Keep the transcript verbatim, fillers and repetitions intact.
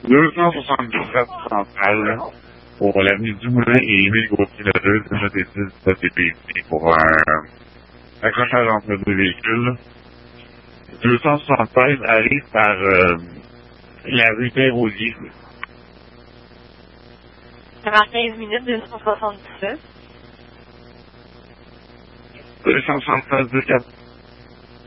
deux cent soixante-dix-sept centrale pour l'avenue du Moulin et Émile Gauthier, le deux, déjà décide de T P C pour un accrochage entre deux véhicules. deux cent soixante-seize arrive par euh, la rue Pérolier. Avant quinze minutes, deux cent soixante-dix-sept. deux cent soixante-seize, deux cent